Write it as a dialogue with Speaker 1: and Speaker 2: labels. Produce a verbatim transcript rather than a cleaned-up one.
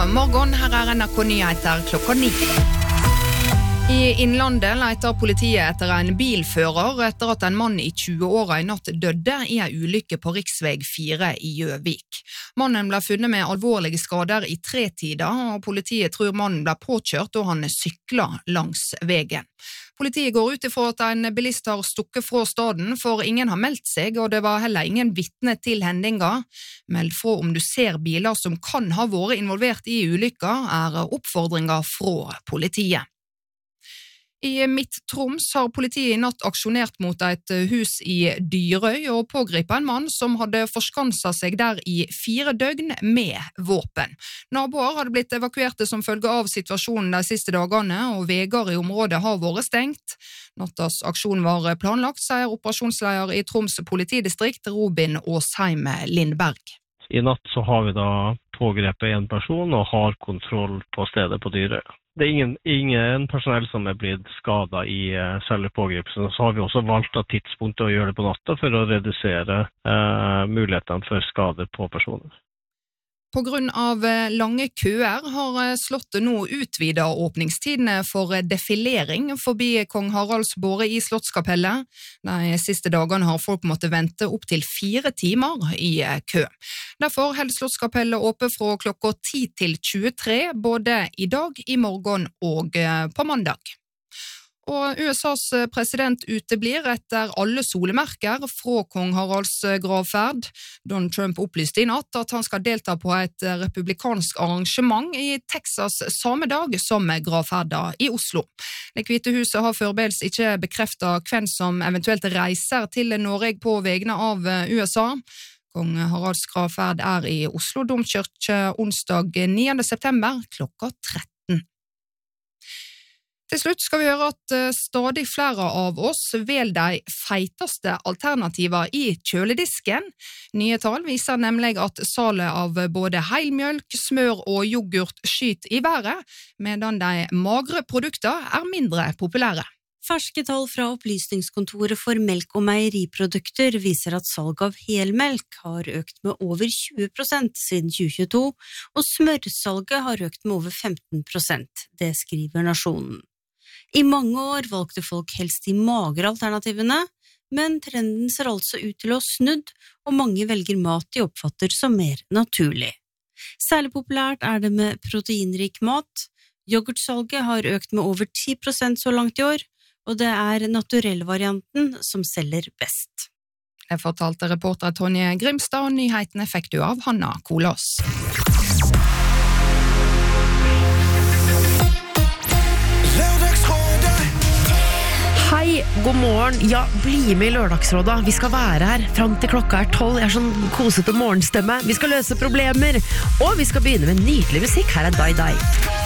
Speaker 1: God morgen, her er N R K Nyheter klokka ni. I Innlandet leter politiet etter en bilfører etter at en mann i tjue-åra i natt døde i en ulykke på riksvei fire i Gjøvik. Mannen ble funnet med alvorlige skader i tretida, og politiet tror mannen ble påkjørt og han sykla langs veien. Politiet går ut ifra at en bilist har stukket fra staden, for ingen har meldt seg, og det var heller ingen vitne til hendinga. Meld fra om du ser biler som kan ha vært involvert i ulykka, er oppfordringer fra politiet. I Midt-Troms har politiet i natt aksjonert mot et hus i Dyrøy og pågripet en mann som hadde forskanset seg der i fire døgn med våpen. Naboer hadde blitt evakuerte som følge av situasjonen de siste dagene, og veger i området har vært stengt. Nattas aksjon var planlagt, sier operasjonsleder i Troms politidistrikt, Robin Åsheim Lindberg.
Speaker 2: I natt så har vi da pågrepet en person og har kontroll på stedet på Dyrøy. Det er ingen, ingen personell som er blitt skadet i uh, selve pågripelsen. Så har vi også valgt av tidspunktet å gjøre det på natta for å redusere uh, mulighetene for skade på personer.
Speaker 1: På grunn av lange køer har slottet nå utvidet åpningstidene for defilering forbi Kong Haralds båre i Slottskapellet. De siste dagene har folk måttet vente opp til fire timer i kø. Derfor holder Slottskapellet åpent fra klokka ti til tjuetre, både i dag, i morgen og på mandag. Og U S A's president uteblir etter alle solemerker fra Kong Haralds gravferd. Donald Trump opplyste i natt at han skal delta på et republikansk arrangement i Texas samme dag som gravferda i Oslo. Det Hvite huset har foreløpig ikke bekreftet hvem som eventuelt reiser til Norge på vegne av U S A. Kong Haralds gravferd er i Oslo domkirke onsdag niende september klokka tretten. Til slutt skal vi høre at stadig flere av oss velger de feiteste alternativer i kjøledisken. Nye tall viser nemlig at salet av både heilmjølk, smør og yoghurt skyter i været, medan de magre produkter er mindre populære.
Speaker 3: Ferske tall fra Opplysningskontoret for melk- og meieriprodukter viser at salg av helmelk har økt med over tjue prosent siden tjue tjueto, og smørsalget har økt med over femten prosent, det skriver Nasjonen. I mange år valgte folk helst de magre alternativene, men trenden ser altså ut til å ha snudd, og mange velger mat de oppfatter som mer naturlig. Særlig populært er det med proteinrik mat. Yoghurtsalget har økt med over ti prosent så langt i år, og det er naturellvarianten som selger best.
Speaker 1: Jeg fortalte reporter Tonje Grimstad, og nyhetene fikk du av Hanna Kolås.
Speaker 4: Hei, god morgen. Ja, bli med i Lørdagsrådet. Vi skal være her fram til klokka er tolv. Jeg er sånn kosete morgenstemme. Vi skal løse problemer, og vi skal begynne med nydelig musikk. Her er Dai Dai.